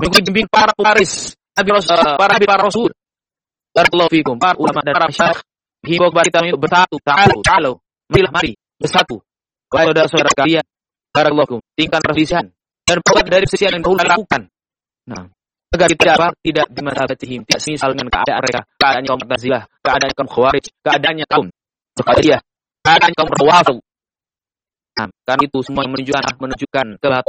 Membimbing para pewaris para rasul. Barakallahu fikum, para ulama dan para syekh. Himbau kepada kita untuk bersatu. Ta'alu. Mari bersatu. Wahai saudara-saudara kalian, barakallahu fikum, tingkatkan perselisihan dan perbuatan dari perselisihan yang dahulu lakukan. Nah, agar tidak dimasabatihim, tidak semisal dengan keadaan mereka, keadaannya kaum Mu'tazilah, keadaannya kaum Khawarij, keadaannya kaum Qadariyah, keadaannya kaum Rawafid. Nah, karena itu semua menunjukkan